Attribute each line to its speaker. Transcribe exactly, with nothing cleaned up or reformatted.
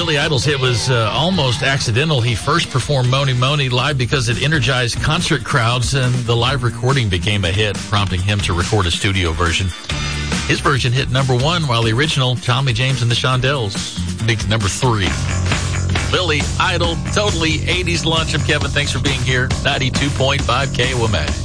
Speaker 1: Billy Idol's hit was uh, almost accidental. He first performed Mony Mony live because it energized concert crowds, and the live recording became a hit, prompting him to record a studio version. His version hit number one, while the original, Tommy James and the Shondells, big number three. Billy Idol, totally eighties lunch. I'm Kevin. Thanks for being here. ninety-two point five K W M A.